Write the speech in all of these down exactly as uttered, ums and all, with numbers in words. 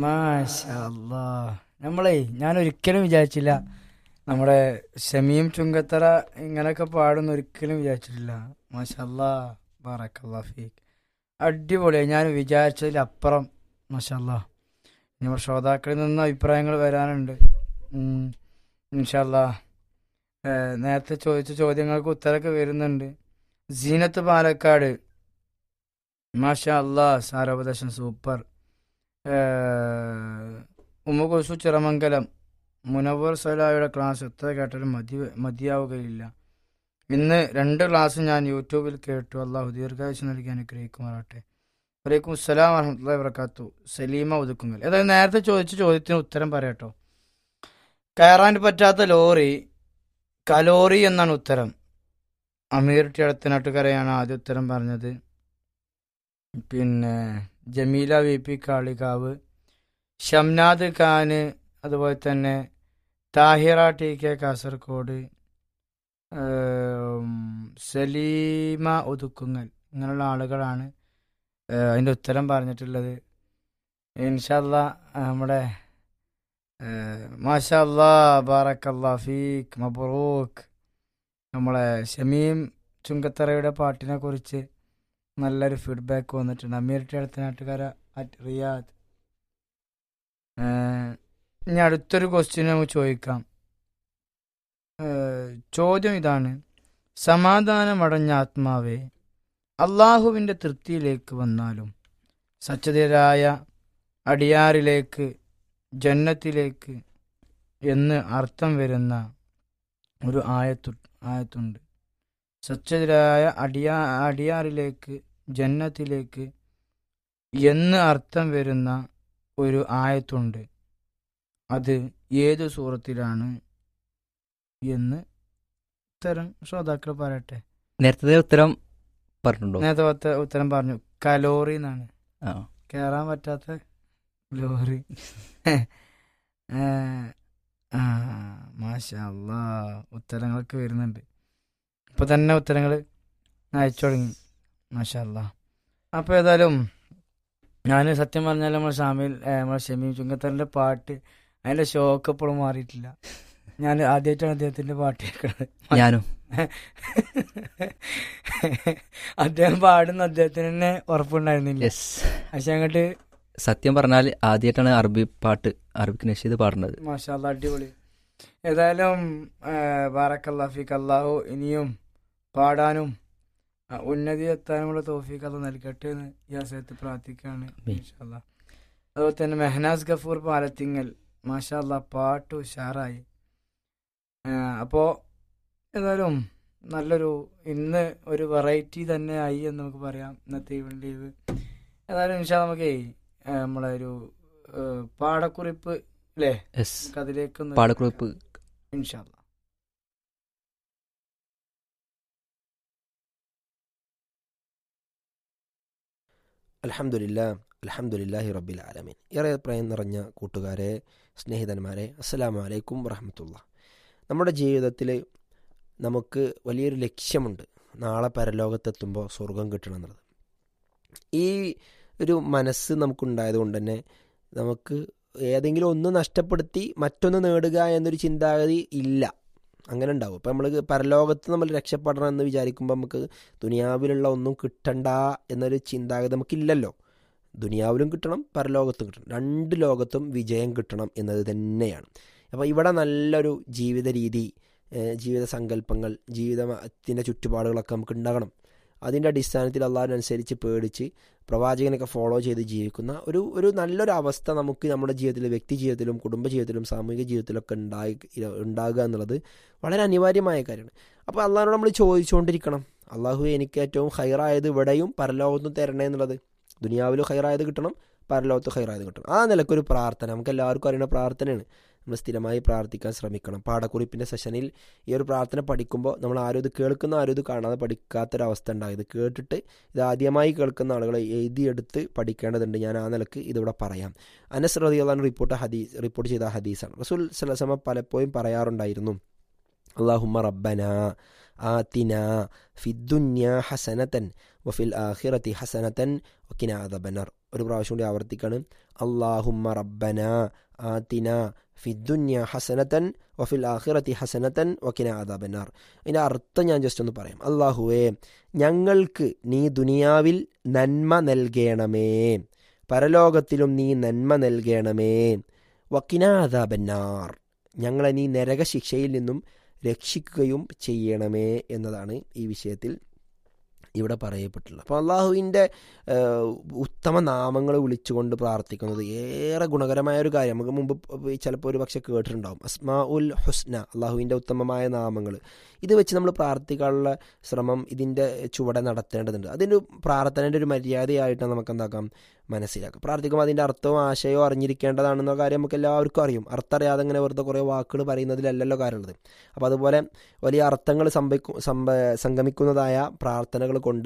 മാഷാ അല്ലാ. നമ്മളേ ഞാൻ ഒരിക്കലും വിചാരിച്ചില്ല നമ്മുടെ ഷമീം ചുങ്കത്തറ ഇങ്ങനെയൊക്കെ പാടുന്ന ഒരിക്കലും വിചാരിച്ചിട്ടില്ല. മാഷാ അല്ലാ, ബറക്കല്ലാ ഫീക്ക്. അടിപൊളിയായി, ഞാൻ വിചാരിച്ചതിലപ്പുറം. മാഷാ അല്ലാ. നമ്മുടെ ശ്രോതാക്കളിൽ നിന്ന് അഭിപ്രായങ്ങൾ വരാനുണ്ട്. ഉം, ഇൻഷാ അല്ലാ. ഏഹ്, നേരത്തെ ചോദിച്ച ചോദ്യങ്ങൾക്ക് ഉത്തരമൊക്കെ വരുന്നുണ്ട്. സീനത്ത് പാലക്കാട്, മാഷാ അല്ലാ, സാരോപദേശം സൂപ്പർ. ഏഹ്, ഉമ്മ കുൽസു ചിറമംഗലം, മുനവർ സലായുടെ ക്ലാസ് എത്ര കേട്ടാലും മതി മതിയാവുകയില്ല. ഇന്ന് രണ്ട് ക്ലാസ് ഞാൻ യൂട്യൂബിൽ കേട്ടു. അള്ളാഹു ദീർഘായുസ് നൽകി അനുഗ്രഹിക്കുമാറാട്ടെ. വലൈക്കും അസ്സലാം വറഹ്മത്തുള്ളാഹി വബറകാതുഹു. സലീമ ഒതുക്കുങ്ങൽ. ഏതായാലും നേരത്തെ ചോദിച്ച ചോദ്യത്തിന് ഉത്തരം പറയാട്ടോ. കയറാൻ പറ്റാത്ത ലോറി കലോറി എന്നാണ് ഉത്തരം. അമീർ ടി അടുത്തനാട്ടുകരയാണ് ആദ്യ ഉത്തരം പറഞ്ഞത്. പിന്നെ ജമീല വി പി കാളികാവ്, ഷംനാദ് ഖാന്, അതുപോലെ തന്നെ താഹിറ ടി കെ കാസർഗോഡ്, ഏം, സലീമ ഒതുക്കുങ്ങൽ, ഇങ്ങനെയുള്ള ആളുകളാണ് ഏഹ്, അതിൻ്റെ ഉത്തരം പറഞ്ഞിട്ടുള്ളത്. ഇൻഷാ അല്ലാ നമ്മുടെ ഏഹ്, മാഷാ അല്ലാ, ബാറക്കല്ലാ ഫീക്ക്, മബ്റൂക്ക്. നമ്മളെ ഷമീം ചുങ്കത്തറയുടെ പാട്ടിനെ കുറിച്ച് നല്ലൊരു ഫീഡ്ബാക്ക് വന്നിട്ടുണ്ട്. അമീർ ടി അടുത്ത നാട്ടുകാര അറ്റ് റിയാദ്. ഏഹ്, ഇനി അടുത്തൊരു ക്വസ്റ്റ്യൻ നമുക്ക് ചോദിക്കാം. ഏഹ്, ചോദ്യം ഇതാണ്: സമാധാനമടഞ്ഞ ആത്മാവെ, അള്ളാഹുവിൻ്റെ തൃപ്തിയിലേക്ക് വന്നാലും സച്ചരിതരായ അടിയാറിലേക്ക്, ജന്നത്തിലേക്ക് എന്ന് അർത്ഥം വരുന്ന ഒരു ആയത്തു ആയത്തുണ്ട്. സച്ചരിതരായ അടിയാ അടിയാറിലേക്ക്, ജന്നത്തിലേക്ക് എന്ന് അർത്ഥം വരുന്ന ഒരു ആയത്തുണ്ട്. അത് ഏത് സൂറത്തിലാണ് എന്ന് ഉത്തരം ശ്രോതാക്കൾ പറയട്ടെ. നേരത്തെ ഉത്തരം പറഞ്ഞിട്ടുണ്ടോ? നേരത്തെ ഉത്ത- ഉത്തരം പറഞ്ഞു. കലോറി എന്നാണ്. ആ, കയറാൻ പറ്റാത്ത ലോറി. ഏ, ആ, മാഷാ അല്ലാ, ഉത്തരങ്ങളൊക്കെ വരുന്നുണ്ട്. ഇപ്പൊ തന്നെ ഉത്തരങ്ങൾ അയച്ചു തുടങ്ങി. മാഷാ അല്ലാ. അപ്പോൾ ഏതായാലും ഞാൻ സത്യം പറഞ്ഞാൽ നമ്മൾ ഷാമിൽ നമ്മളെ ഷമീം ചുങ്കത്തറിൻ്റെ പാട്ട് അതിൻ്റെ ഷോക്ക് എപ്പോഴും മാറിയിട്ടില്ല. ഞാൻ ആദ്യമായിട്ടാണ് അദ്ദേഹത്തിൻ്റെ പാട്ട് കേൾക്കുന്നത്. ഞാനും അദ്ദേഹം പാടുന്ന അദ്ദേഹത്തിന് തന്നെ ഉറപ്പുണ്ടായിരുന്നില്ല. യെസ്. പക്ഷെ അങ്ങോട്ട് സത്യം പറഞ്ഞാൽ ആദ്യമായിട്ടാണ് അറബി പാട്ട്, അറബിക് നഷീദ് പാടുന്നത്. മാഷാ അല്ലാ, അടിപൊളി. ഏതായാലും ബാറക്കല്ലാ ഫീക്ക്. അല്ലാഹു ഇനിയും പാടാനും ആ, ഉന്നതി എത്താനുമുള്ള തൗഫീഖ് അല്ലാഹു നൽകട്ടെ എന്ന് ഈ അവസരത്തിൽ പ്രാർത്ഥിക്കുകയാണ്. മാഷാ അല്ലാ. അതുപോലെ തന്നെ മെഹനാസ് ഗഫൂർ പാലത്തിങ്ങൽ, മാഷാ അല്ലാ, പാട്ട് ഉഷാറായി. അപ്പോൾ ഏതായാലും നല്ലൊരു ഇന്ന് ഒരു വെറൈറ്റി തന്നെ ആയി എന്ന് നമുക്ക് പറയാം ഇന്നത്തെ ഈവനിംഗ് ലീവ്. ഏതായാലും ഇൻഷാ അല്ലാ നമുക്കേ ഏഹ്, നമ്മളെ ഒരു ഏഹ്, പാടക്കുറിപ്പ് അല്ലേ, യെസ്. അതിലേക്കൊന്ന് പാടക്കുറിപ്പ്. ഇൻഷാ അല്ലാ. അൽഹംദുലില്ലാ അൽഹംദുലില്ലാഹി റബ്ബിൽ ആലമീൻ. ഏറെ പ്രയം നിറഞ്ഞ കൂട്ടുകാരെ, സ്നേഹിതന്മാരെ, അസ്സലാമു അലൈക്കും വറഹ്മത്തുള്ളാഹി. നമ്മുടെ ജീവിതത്തിൽ നമുക്ക് വലിയൊരു ലക്ഷ്യമുണ്ട്, നാളെ പരലോകത്തെത്തുമ്പോൾ സ്വർഗം കിട്ടണം എന്നുള്ളത്. ഈ ഒരു മനസ്സ് നമുക്കുണ്ടായത് കൊണ്ട് തന്നെ നമുക്ക് ഏതെങ്കിലും ഒന്ന് നഷ്ടപ്പെടുത്തി മറ്റൊന്ന് നേടുക എന്നൊരു ചിന്താഗതി ഇല്ല. അങ്ങനെ ഉണ്ടാവും. ഇപ്പം നമ്മൾ പരലോകത്ത് നമ്മൾ രക്ഷപ്പെടണം എന്ന് വിചാരിക്കുമ്പോൾ നമുക്ക് ദുനിയാവിലുള്ള ഒന്നും കിട്ടണ്ട എന്നൊരു ചിന്താഗതി നമുക്കില്ലല്ലോ. ദുനിയാവിലും കിട്ടണം, പരലോകത്തും കിട്ടണം, രണ്ട് ലോകത്തും വിജയം കിട്ടണം എന്നത് തന്നെയാണ്. അപ്പോൾ ഇവിടെ നല്ലൊരു ജീവിത രീതി, ജീവിത സങ്കല്പങ്ങൾ, ജീവിതത്തിൻ്റെ ചുറ്റുപാടുകളൊക്കെ നമുക്ക് ഉണ്ടാകണം. അതിൻ്റെ അടിസ്ഥാനത്തിൽ അള്ളാഹുവിനനുസരിച്ച് പേടിച്ച് പ്രവാചകനൊക്കെ ഫോളോ ചെയ്ത് ജീവിക്കുന്ന ഒരു ഒരു നല്ലൊരു അവസ്ഥ നമുക്ക് നമ്മുടെ ജീവിതത്തിൽ, വ്യക്തി ജീവിതത്തിലും കുടുംബ ജീവിതത്തിലും സാമൂഹിക ജീവിതത്തിലൊക്കെ ഉണ്ടായി ഉണ്ടാകുക എന്നുള്ളത് വളരെ അനിവാര്യമായ കാര്യമാണ്. അപ്പോൾ അള്ളാഹിനോട് നമ്മൾ ചോദിച്ചുകൊണ്ടിരിക്കണം, അള്ളാഹു എനിക്ക് ഏറ്റവും ഹൈറായത് ഇവിടെയും പരലോകത്തും തരണേ എന്നുള്ളത്. ദുനിയാവിലും ഹൈറായത് കിട്ടണം, പരലോകത്ത് ഹൈറായത് കിട്ടണം. ആ നിലക്കൊരു പ്രാർത്ഥന നമുക്ക് എല്ലാവർക്കും അറിയുന്ന പ്രാർത്ഥനയാണ്. നമ്മൾ സ്ഥിരമായി പ്രാർത്ഥിക്കാൻ ശ്രമിക്കണം. പാടക്കുറിപ്പിൻ്റെ സെഷനിൽ ഈ ഒരു പ്രാർത്ഥന പഠിക്കുമ്പോൾ നമ്മൾ ആരും ഇത് കേൾക്കുന്ന ആരും ഇത് കാണാതെ പഠിക്കാത്തൊരവസ്ഥ ഉണ്ടായത്. കേട്ടിട്ട് ഇത് ആദ്യമായി കേൾക്കുന്ന ആളുകളെ എഴുതിയെടുത്ത് പഠിക്കേണ്ടതുണ്ട്. ഞാൻ ആ നിലക്ക് ഇതിവിടെ പറയാം. അനസ് റളിയല്ലാഹു റിപ്പോർട്ട് ഹദീസ് റിപ്പോർട്ട് ചെയ്ത ഹദീസാണ്. റസൂൽ സല്ലല്ലാഹു അലൈഹി വസല്ലം പലപ്പോഴും പറയാറുണ്ടായിരുന്നു, അല്ലാഹുമ്മ റബ്ബന ആതിന ഫിദ്ദുന്യ ഹസനതൻ വഫിൽ ആഖിറതി ഹസനതൻ വഖിനാ അദാബന്നാർ. ഒരു പ്രാവശ്യം കൂടി ആവർത്തിക്കാണ്. അല്ലാഹുമ്മ റബ്ബന ആതിന ഫിദ്ദുന്യ ഹസനത്തൻ വഫിൽ ആഖിറതി ഹസനത്തൻ വഖിന അദാബന്നാർ. അതിൻ്റെ അർത്ഥം ഞാൻ ജസ്റ്റ് ഒന്ന് പറയാം. അല്ലാഹുവേ, ഞങ്ങൾക്ക് നീ ദുനിയാവിൽ നന്മ നൽകണമേ, പരലോകത്തിലും നീ നന്മ നൽകണമേ. വഖിന അദാബന്നാർ, ഞങ്ങളെ നീ നരകശിക്ഷയിൽ നിന്നും രക്ഷിക്കുകയും ചെയ്യണമേ എന്നതാണ് ഈ വിഷയത്തിൽ ഇവിടെ പറയപ്പെട്ടുള്ളത്. അപ്പോൾ അള്ളാഹുവിൻ്റെ ഉത്തമ നാമങ്ങൾ വിളിച്ചുകൊണ്ട് പ്രാർത്ഥിക്കുന്നത് ഏറെ ഗുണകരമായ ഒരു കാര്യം. നമുക്ക് മുമ്പ് ചിലപ്പോൾ ഒരു പക്ഷേ കേട്ടിട്ടുണ്ടാവും, അസ്മാ ഉൽ ഹുസ്ന, അള്ളാഹുവിൻ്റെ ഉത്തമമായ നാമങ്ങൾ. ഇത് വെച്ച് നമ്മൾ പ്രാർത്ഥിക്കാനുള്ള ശ്രമം ഇതിൻ്റെ ചുവടെ നടത്തേണ്ടതുണ്ട്. അതിൻ്റെ പ്രാർത്ഥനയുടെ ഒരു മര്യാദയായിട്ട് നമുക്ക് എന്താക്കാം മനസ്സിലാക്കാം. പ്രാർത്ഥിക്കുമ്പോൾ അതിൻ്റെ അർത്ഥവും ആശയവും അറിഞ്ഞിരിക്കേണ്ടതാണെന്ന കാര്യം നമുക്ക് എല്ലാവർക്കും അറിയും. അർത്ഥം അറിയാതെ അങ്ങനെ വെറുതെ കുറേ വാക്കുകൾ പറയുന്നതിലല്ലല്ലോ കാര്യമുള്ളത്. അപ്പോൾ അതുപോലെ വലിയ അർത്ഥങ്ങൾ സംഭവിക്കും സംഭ സംഗമിക്കുന്നതായ പ്രാർത്ഥനകൾ കൊണ്ട്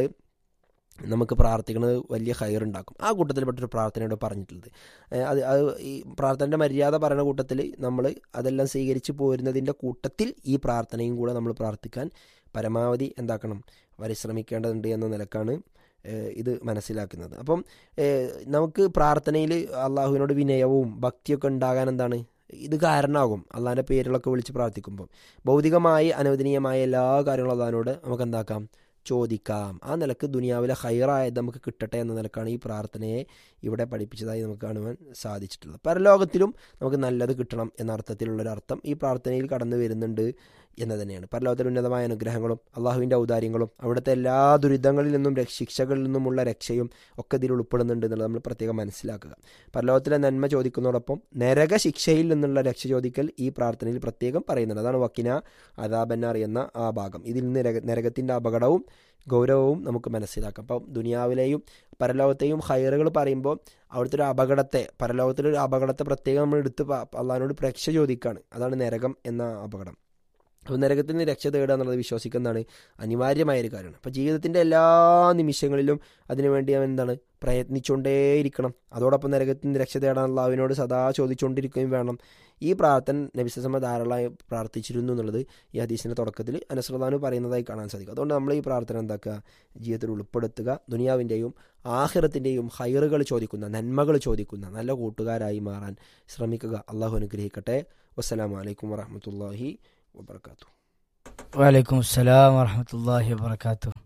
നമുക്ക് പ്രാർത്ഥിക്കുന്നത് വലിയ ഹൈറുണ്ടാക്കും. ആ കൂട്ടത്തിൽപ്പെട്ടൊരു പ്രാർത്ഥനയോട് പറഞ്ഞിട്ടുള്ളത്. അത് അത് ഈ പ്രാർത്ഥനയുടെ മര്യാദ പറയുന്ന കൂട്ടത്തിൽ നമ്മൾ അതെല്ലാം സ്വീകരിച്ച് പോരുന്നതിൻ്റെ കൂട്ടത്തിൽ ഈ പ്രാർത്ഥനയും കൂടെ നമ്മൾ പ്രാർത്ഥിക്കാൻ പരമാവധി എന്താക്കണം പരിശ്രമിക്കേണ്ടതുണ്ട് എന്ന നിലക്കാണ് ഇത് മനസ്സിലാക്കുന്നത്. അപ്പം നമുക്ക് പ്രാർത്ഥനയിൽ അള്ളാഹുവിനോട് വിനയവും ഭക്തിയൊക്കെ ഉണ്ടാകാൻ എന്താണ് ഇത് കാരണമാകും. അള്ളാഹിൻ്റെ പേരുകളൊക്കെ വിളിച്ച് പ്രാർത്ഥിക്കുമ്പോൾ ഭൗതികമായി അനുവദനീയമായ എല്ലാ കാര്യങ്ങളും അള്ളാഹിനോട് നമുക്ക് എന്താക്കാം ചോദിക്കാം. ആ നിലക്ക് ദുനിയാവിലെ ഹൈറായത് നമുക്ക് കിട്ടട്ടെ എന്ന നിലക്കാണ് ഈ പ്രാർത്ഥനയെ ഇവിടെ പഠിപ്പിച്ചതായി നമുക്ക് കാണുവാൻ സാധിച്ചിട്ടുള്ളത്. പരലോകത്തിലും നമുക്ക് നല്ലത് കിട്ടണം എന്ന അർത്ഥത്തിലുള്ളൊരർത്ഥം ഈ പ്രാർത്ഥനയിൽ കടന്നു വരുന്നുണ്ട് എന്ന് തന്നെയാണ്. പരലോകത്തിൽ ഉന്നതമായ അനുഗ്രഹങ്ങളും അള്ളാഹുവിൻ്റെ ഔദാര്യങ്ങളും അവിടുത്തെ എല്ലാ ദുരിതങ്ങളിൽ നിന്നും ശിക്ഷകളിൽ നിന്നുമുള്ള രക്ഷയും ഒക്കെ ഇതിൽ ഉൾപ്പെടുന്നുണ്ട് എന്നുള്ളത് നമ്മൾ പ്രത്യേകം മനസ്സിലാക്കുക. പരലോകത്തിലെ നന്മ ചോദിക്കുന്നതോടൊപ്പം നരക ശിക്ഷയിൽ നിന്നുള്ള രക്ഷ ചോദിക്കൽ ഈ പ്രാർത്ഥനയിൽ പ്രത്യേകം പറയുന്നുണ്ട്. അതാണ് വക്കിന അദാബന്നാർ എന്ന ആ ഭാഗം. ഇതിൽ നിന്ന് നരകത്തിൻ്റെ അപകടവും ഗൗരവവും നമുക്ക് മനസ്സിലാക്കാം. അപ്പം ദുനിയാവിലെയും പരലോകത്തെയും ഹൈറുകൾ പറയുമ്പോൾ അവിടുത്തെ ഒരു അപകടത്തെ, പരലോകത്തിലൊരു അപകടത്തെ പ്രത്യേകം നമ്മൾ എടുത്ത് അള്ളാഹിനോട് രക്ഷ ചോദിക്കുകയാണ്. അതാണ് നരകം എന്ന അപകടം. അപ്പോൾ നരകത്തിൽ നിന്ന് രക്ഷ തേടുക എന്നുള്ളത് വിശ്വസിക്കുന്നതാണ് അനിവാര്യമായൊരു കാര്യമാണ്. അപ്പോൾ ജീവിതത്തിൻ്റെ എല്ലാ നിമിഷങ്ങളിലും അതിനുവേണ്ടി അവൻ എന്താണ് പ്രയത്നിച്ചുകൊണ്ടേയിരിക്കണം. അതോടൊപ്പം നരകത്തിൽ നിന്ന് രക്ഷ തേടാൻ അള്ളാഹുവിനോട് സദാ ചോദിച്ചുകൊണ്ടിരിക്കുകയും വേണം. ഈ പ്രാർത്ഥന നബി സല്ലല്ലാഹു അലൈഹി വസല്ലം ധാരാളമായി പ്രാർത്ഥിച്ചിരുന്നു എന്നുള്ളത് ഈ ഹദീസിൻ്റെ തുടക്കത്തിൽ അനസ് റളിയല്ലാഹു പറയുന്നതായി കാണാൻ സാധിക്കും. അതുകൊണ്ട് നമ്മൾ ഈ പ്രാർത്ഥന എന്താക്കുക, ജീവിതത്തിൽ ഉൾപ്പെടുത്തുക. ദുനിയാവിൻ്റെയും ആഖിറത്തിൻ്റെയും ഹൈറുകൾ ചോദിക്കുന്ന, നന്മകൾ ചോദിക്കുന്ന നല്ല കൂട്ടുകാരായി മാറാൻ ശ്രമിക്കുക. അള്ളാഹു അനുഗ്രഹിക്കട്ടെ. വസ്സലാമു അലൈക്കും വറഹ്മത്തുള്ളാഹി വബറകാതുഹു. വലൈക്കും അസ്സലാം വറഹ്മത്തുള്ളാഹി വബറകാതുഹു.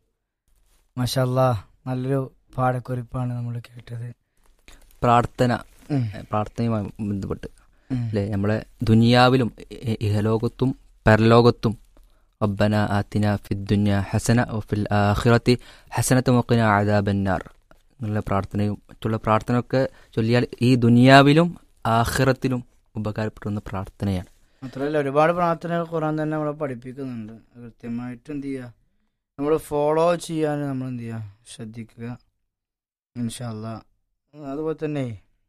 മാഷാ അല്ലാഹ്, നല്ലൊരു പാഠക്കുറിപ്പാണ് നമ്മൾ കേട്ടത്. പ്രാർത്ഥന പ്രാർത്ഥനയുമായി ബന്ധപ്പെട്ട് അല്ലേ, നമ്മളെ ദുനിയാവിലും ഇഹലോകത്തും പരലോകത്തും റബ്ബന ആതിന ഫിദ്ദുനിയ ഹസന വഫിൽ ആഖിറതി ഹസനത വഖിന അദാബന്നാർ എന്നുള്ള പ്രാർത്ഥനയും മറ്റുള്ള പ്രാർത്ഥനയൊക്കെ ചൊല്ലിയാൽ ഈ ദുനിയാവിലും ആഖിറത്തിലും ഉപകാരപ്പെടുന്ന പ്രാർത്ഥനയാണ്. മാത്രമല്ല ഒരുപാട് പ്രാർത്ഥനകൾ ഖുർആൻ തന്നെ നമ്മളെ പഠിപ്പിക്കുന്നുണ്ട്. കൃത്യമായിട്ട് എന്ത് ചെയ്യുക, നമ്മൾ ഫോളോ ചെയ്യാൻ നമ്മൾ എന്ത് ചെയ്യുക, ശ്രദ്ധിക്കുക ഇൻഷാ അല്ലാഹ്. അതുപോലെ തന്നെ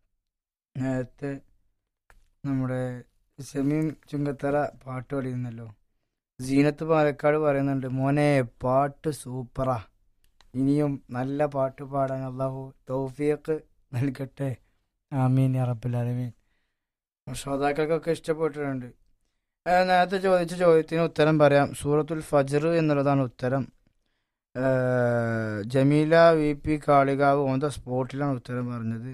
നേരത്തെ നമ്മുടെ സെമീൻ ചുങ്കത്തറ പാട്ട് പാടിയിരുന്നല്ലോ, സീനത്ത് പാലക്കാട് പറയുന്നുണ്ട്, മോനെ പാട്ട് സൂപ്പറാ, ഇനിയും നല്ല പാട്ട് പാടാൻ അല്ലാഹു തൗഫീഖ് നൽകട്ടെ, ആമീൻ യാ റബ്ബൽ ആലമീൻ. ശ്രോതാക്കൾക്കൊക്കെ ഇഷ്ടപ്പെട്ടിട്ടുണ്ട്. നേരത്തെ ചോദിച്ച ചോദ്യത്തിന് ഉത്തരം പറയാം. സൂറത്തുൽ ഫജ്ർ എന്നുള്ളതാണ് ഉത്തരം. Jameela V P Kalikavu on the സ്പോട്ടിലാണ് ഉത്തരം പറഞ്ഞത്.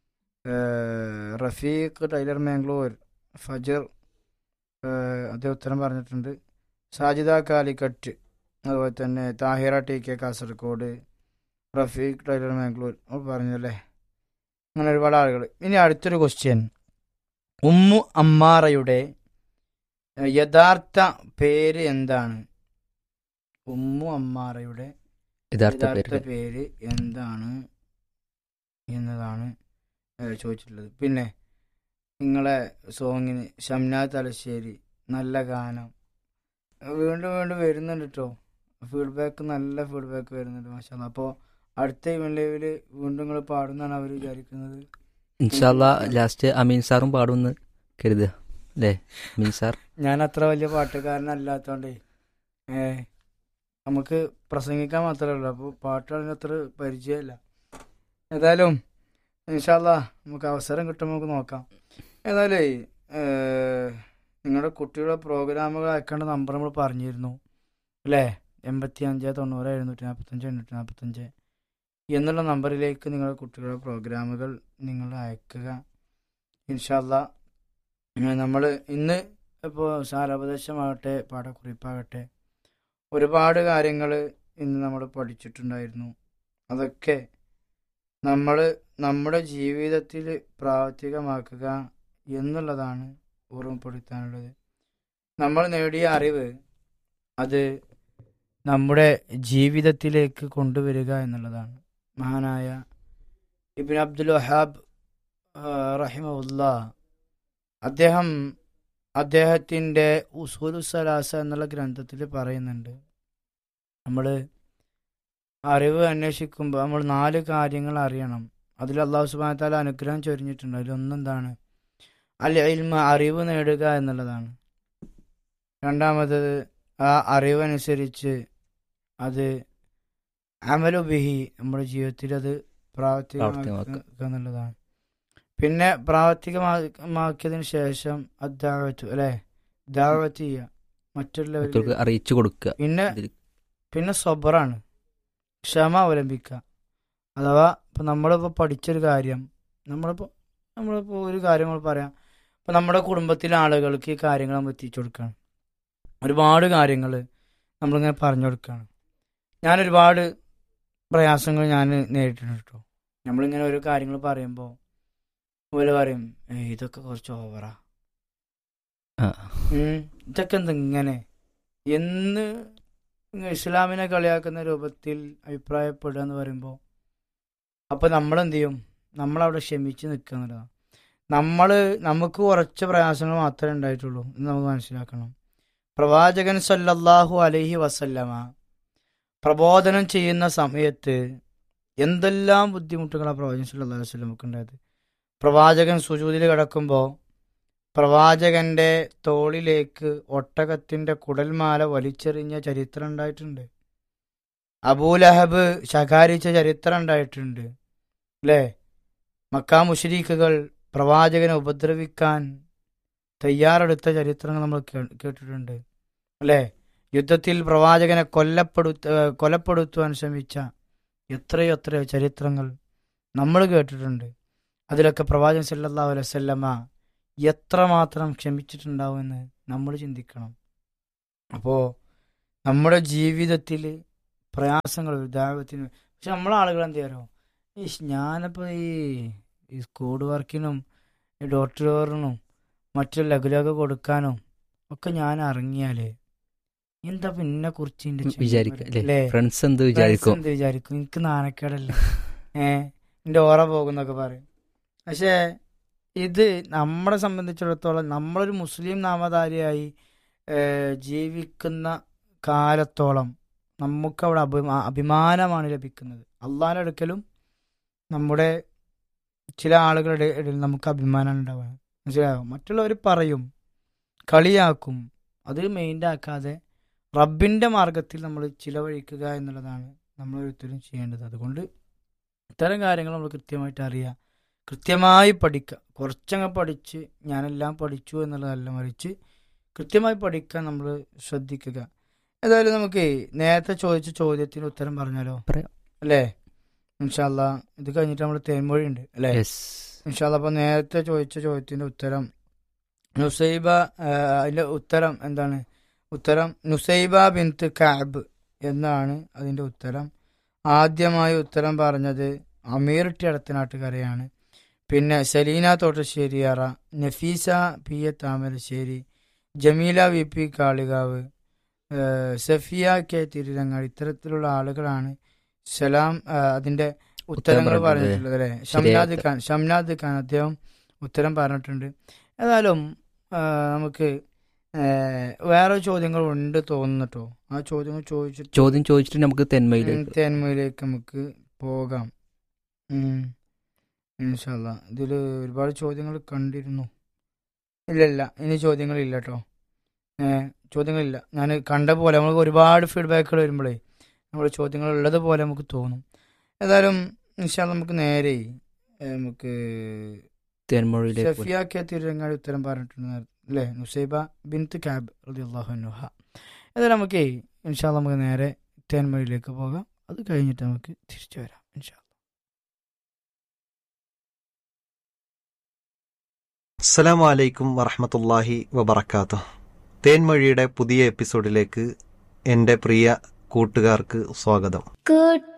റഫീഖ് ടൈലർ മാംഗ്ലൂർ ഫജ്ർ അതേ ഉത്തരം പറഞ്ഞിട്ടുണ്ട്. സാജിദ കാലിക്കറ്റ്, അതുപോലെ തന്നെ Thahira T K Kasaragod, Rafeeq Taylor Mangalore പറഞ്ഞല്ലേ, അങ്ങനെ ഒരുപാട് ആളുകൾ. ഇനി അടുത്തൊരു ക്വസ്റ്റ്യൻ, ഉമ്മു അമ്മാറയുടെ യഥാർത്ഥ പേര് എന്താണ്? ഉമ്മു അമ്മാറയുടെ യഥാർത്ഥ പേര് എന്താണ് എന്നതാണ് ചോദിച്ചിട്ടുള്ളത്. പിന്നെ നിങ്ങളെ സോങ്ങിന് ഷംനാദ് തലശ്ശേരി നല്ല ഗാനം വീണ്ടും വീണ്ടും വരുന്നുണ്ട് കേട്ടോ. ഫീഡ്ബാക്ക് നല്ല ഫീഡ്ബാക്ക് വരുന്നുണ്ട് മാഷാഅല്ലാഹ്. അപ്പോൾ അടുത്ത ഇവൻലൈവില് വീണ്ടും നിങ്ങൾ പാടുന്നാണ് അവർ വിചാരിക്കുന്നത്. ഇൻഷാ അല്ലാഹ് ലാസ്റ്റ് അമീൻ സാറും പാടുമെന്ന് കരുതുക അല്ലേ അമീൻ സാർ? ഞാൻ അത്ര വലിയ പാട്ടുകാരനല്ലാത്തോണ്ടേ ഏ നമുക്ക് പ്രസംഗിക്കാൻ മാത്രമേ ഉള്ളൂ, അപ്പോൾ പാട്ടുകളിന് അത്ര പരിചയമില്ല. ഏതായാലും ഇൻഷാ അല്ലാഹ് നമുക്ക് അവസരം കിട്ടുമ്പോൾ നമുക്ക് നോക്കാം. ഏതായാലും നിങ്ങളുടെ കുട്ടികളുടെ പ്രോഗ്രാമുകൾ അയക്കേണ്ട നമ്പർ നമ്മൾ പറഞ്ഞിരുന്നു അല്ലേ? എൺപത്തി അഞ്ച് തൊണ്ണൂറ് എഴുന്നൂറ്റി നാൽപ്പത്തഞ്ച് എണ്ണൂറ്റി നാൽപ്പത്തഞ്ച് എന്നുള്ള നമ്പറിലേക്ക് നിങ്ങളുടെ കുട്ടികളുടെ പ്രോഗ്രാമുകൾ നിങ്ങൾ അയക്കുക. ഇൻഷാ അല്ലാ നമ്മൾ ഇന്ന് ഇപ്പോൾ സാരോപദേശമാകട്ടെ പാഠക്കുറിപ്പാകട്ടെ ഒരുപാട് കാര്യങ്ങൾ ഇന്ന് നമ്മൾ പഠിച്ചിട്ടുണ്ടായിരുന്നു. അതൊക്കെ നമ്മൾ നമ്മുടെ ജീവിതത്തിൽ പ്രാവർത്തികമാക്കുക എന്നുള്ളതാണ് ഓർമ്മപ്പെടുത്താനുള്ളത്. നമ്മൾ നേടിയ അറിവ് അത് നമ്മുടെ ജീവിതത്തിലേക്ക് കൊണ്ടുവരിക എന്നുള്ളതാണ്. മഹാനായ ഇബ്നു അബ്ദുൽ വഹാബ് റഹിമഹുല്ലാ അദ്ദേഹം അദ്ദേഹത്തിൻ്റെ ഉസൂലു സലാസ എന്നുള്ള ഗ്രന്ഥത്തിൽ പറയുന്നുണ്ട്, നമ്മൾ അറിവ് അന്വേഷിക്കുമ്പോൾ നമ്മൾ നാല് കാര്യങ്ങൾ അറിയണം. അതിൽ അല്ലാഹു സുബ്ഹാനഹു വ തആല അനുഗ്രഹം ചൊരിഞ്ഞിട്ടുണ്ട്. അതിലൊന്നെന്താണ്? അൽ ഇൽമ, അറിവ് നേടുക എന്നുള്ളതാണ്. രണ്ടാമത് ആ അറിവനുസരിച്ച് അത് അമലു ബിഹി, നമ്മുടെ ജീവിതത്തിൽ അത് പ്രാവർത്തികമാക്കുക എന്നുള്ളതാണ്. പിന്നെ പ്രാവർത്തികമാക്കിയതിന് ശേഷം അദ്ദഅവത്തു, അല്ലേ, ദഅവത്ത് ചെയ്യുക, മറ്റുള്ളവർക്ക് അറിയിച്ചു കൊടുക്കുക. പിന്നെ പിന്നെ സബറാണ്, ക്ഷമ അവലംബിക്കുക. അഥവാ ഇപ്പം നമ്മളിപ്പോൾ പഠിച്ചൊരു കാര്യം നമ്മളിപ്പോൾ നമ്മളിപ്പോൾ ഒരു കാര്യം നമ്മൾ പറയാം, ഇപ്പം നമ്മുടെ കുടുംബത്തിലെ ആളുകൾക്ക് ഈ കാര്യങ്ങൾ നമ്മൾ എത്തിച്ചു കൊടുക്കുകയാണ്. ഒരുപാട് കാര്യങ്ങൾ നമ്മളിങ്ങനെ പറഞ്ഞു കൊടുക്കുകയാണ്. ഞാനൊരുപാട് പ്രയാസങ്ങൾ ഞാൻ നേരിട്ടിട്ടുണ്ട് കേട്ടോ. നമ്മളിങ്ങനെ ഓരോ കാര്യങ്ങൾ പറയുമ്പോൾ പോലെ പറയും, ഇതൊക്കെ കുറച്ച് ഓവറാ, ഇതൊക്കെ എന്തിങ്ങനെ എന്ന് ഇസ്ലാമിനെ കളിയാക്കുന്ന രൂപത്തിൽ അഭിപ്രായപ്പെടുക എന്ന് പറയുമ്പോൾ അപ്പോൾ നമ്മളെന്ത് ചെയ്യും? നമ്മളവിടെ ക്ഷമിച്ച് നിൽക്കുക എന്നുള്ളതാണ്. നമ്മൾ നമുക്ക് കുറച്ച് പ്രയാസങ്ങൾ മാത്രമേ ഉണ്ടായിട്ടുള്ളൂ എന്ന് നമുക്ക് മനസ്സിലാക്കണം. പ്രവാചകൻ സല്ലല്ലാഹു അലൈഹി വസല്ലമ പ്രബോധനം ചെയ്യുന്ന സമയത്ത് എന്തെല്ലാം ബുദ്ധിമുട്ടുകളാണ് പ്രവാചകൻ സല്ലല്ലാഹു അലൈഹി വസല്ലമക്ക് ഉണ്ടായത്. പ്രവാചകൻ സുജൂദിൽ കിടക്കുമ്പോൾ പ്രവാചകന്റെ തോളിലേക്ക് ഒട്ടകത്തിന്റെ കുടൽമാല വലിച്ചെറിഞ്ഞ ചരിത്രം ഉണ്ടായിട്ടുണ്ട്. അബൂലഹബ് ശകാരിച്ച ചരിത്രം ഉണ്ടായിട്ടുണ്ട്, അല്ലേ? മക്കാ മുശ്രിക്കുകൾ പ്രവാചകനെ ഉപദ്രവിക്കാൻ തയ്യാറെടുത്ത ചരിത്രങ്ങൾ നമ്മൾ കേട്ടിട്ടുണ്ട്, അല്ലേ? യുദ്ധത്തിൽ പ്രവാചകനെ കൊല്ലപ്പെടുത്ത കൊലപ്പെടുത്തുവാൻ ശ്രമിച്ച എത്രയോ എത്രയോ ചരിത്രങ്ങൾ നമ്മൾ കേട്ടിട്ടുണ്ട്. അതിലൊക്കെ പ്രവാചകൻ സല്ലല്ലാഹു അലൈഹി വസല്ലമ എത്രമാത്രം ക്ഷമിച്ചിട്ടുണ്ടാവുമെന്ന് നമ്മൾ ചിന്തിക്കണം. അപ്പോൾ നമ്മുടെ ജീവിതത്തിൽ പ്രയാസങ്ങൾ ദാവത്തിന്, പക്ഷെ നമ്മളെ ആളുകൾ എന്ത് ചെയ്യാറോ, ഈ ഞാനിപ്പോൾ ഈ ഈ സ്കൂൾ വർക്കിനും ഈ ഡോക്ടറിനും മറ്റു ലഘുലഘ കൊടുക്കാനും ഒക്കെ ഞാൻ ഇറങ്ങിയാൽ എന്താ പിന്നെ കുറിച്ച് ഫ്രണ്ട്സ് എന്ത് വിചാരിക്കും എന്ത് വിചാരിക്കും എനിക്ക് നാണക്കേടല്ലേ, ഏഹ് എൻ്റെ ഓറ പോകുന്നൊക്കെ പറയും. പക്ഷേ ഇത് നമ്മളെ സംബന്ധിച്ചിടത്തോളം നമ്മളൊരു മുസ്ലിം നാമധാരിയായി ജീവിക്കുന്ന കാലത്തോളം നമുക്കവിടെ അഭിമാ അഭിമാനമാണ് ലഭിക്കുന്നത്. അള്ളാഹിൻ്റെ അടുക്കലും നമ്മുടെ ചില ആളുകളുടെ ഇടയിൽ നമുക്ക് അഭിമാനം ഉണ്ടാവുക, മനസ്സിലാകും. മറ്റുള്ളവർ പറയും, കളിയാക്കും, അത് മെയിൻ്റെ ആക്കാതെ റബ്ബിൻ്റെ മാർഗത്തിൽ നമ്മൾ ചിലവഴിക്കുക എന്നുള്ളതാണ് നമ്മൾ ഒരിക്കലും ചെയ്യേണ്ടത്. അതുകൊണ്ട് ഇത്തരം കാര്യങ്ങൾ നമ്മൾ കൃത്യമായിട്ട് അറിയുക, കൃത്യമായി പഠിക്കുക. കുറച്ചങ്ങ് പഠിച്ച് ഞാനെല്ലാം പഠിച്ചു എന്നുള്ളതല്ല, മറിച്ച് കൃത്യമായി പഠിക്കാൻ നമ്മൾ ശ്രദ്ധിക്കുക. ഏതായാലും നമുക്ക് നേരത്തെ ചോദിച്ച ചോദ്യത്തിന് ഉത്തരം പറഞ്ഞാലോ, അല്ലേ? ഇൻഷാ അല്ലാ ഇത് കഴിഞ്ഞിട്ട് നമ്മൾ തേൻമൊഴി ഉണ്ട്, അല്ലേ? ഇൻഷാ അല്ലാ. അപ്പോൾ നേരത്തെ ചോദിച്ച ചോദ്യത്തിൻ്റെ ഉത്തരം നുസൈബ, അതിൻ്റെ ഉത്തരം എന്താണ്? ഉത്തരം നുസൈബ ബിൻത്ത് കഅബ് എന്നാണ് അതിൻ്റെ ഉത്തരം. ആദ്യമായി ഉത്തരം പറഞ്ഞത് അമീർ ടി അടത്തനാട്ടുകരയാണ്. പിന്നെ Saleena തോട്ടശ്ശേരിയാറ, Nafeesa P A Thamarassery, Jameela V P Kalikavu, Safiya K Tirurangadi, ഇത്തരത്തിലുള്ള ആളുകളാണ് സലാം അതിൻ്റെ ഉത്തരങ്ങൾ പറഞ്ഞിട്ടുള്ളത്, അല്ലേ? ഷംനാദ് ഖാൻ ഷംനാദ് ഖാൻ അദ്ദേഹം ഉത്തരം പറഞ്ഞിട്ടുണ്ട്. ഏതായാലും നമുക്ക് വേറെ ചോദ്യങ്ങൾ ഉണ്ട് തോന്നുന്നു. ആ ചോദ്യങ്ങൾ ചോദിച്ചിട്ട് ചോദ്യം ചോദിച്ചിട്ട് നമുക്ക് തെന്മയിലേക്ക് തെന്മയിലേക്ക് നമുക്ക് പോകാം. ഇൻഷാ അല്ലാ. ഇതിൽ ഒരുപാട് ചോദ്യങ്ങൾ കണ്ടിരുന്നു. ഇല്ല ഇല്ല ഇനി ചോദ്യങ്ങളില്ല കേട്ടോ, ചോദ്യങ്ങളില്ല. ഞാൻ കണ്ട പോലെ നമുക്ക് ഒരുപാട് ഫീഡ്ബാക്കുകൾ വരുമ്പോഴേ നമ്മൾ ചോദ്യങ്ങൾ ഉള്ളത് പോലെ നമുക്ക് തോന്നും. ഏതായാലും ഇൻഷാ അല്ലാ നമുക്ക് നേരെ നമുക്ക് സഫിയ കെ തിരുരങ്ങാടി ഉത്തരം പറഞ്ഞിട്ടുണ്ട്, അല്ലേ? നുസൈബ ബിൻത്ത് കഅബ് റളിയല്ലാഹു അൻഹ. ഏതായാലും നമുക്ക് ഇൻഷാ അല്ലാ നമുക്ക് നേരെ തേൻമൊഴിയിലേക്ക് പോകാം. അത് കഴിഞ്ഞിട്ട് നമുക്ക് തിരിച്ചു വരാം. ഇൻഷാ അല്ലാ. അസ്സലാമു അലൈക്കും വറഹ്മത്തുള്ളാഹി വബറകാതുഹു. തേൻമൊഴിയുടെ പുതിയ എപ്പിസോഡിലേക്ക് എൻ്റെ പ്രിയ കൂട്ടുകാർക്ക് സ്വാഗതം. Good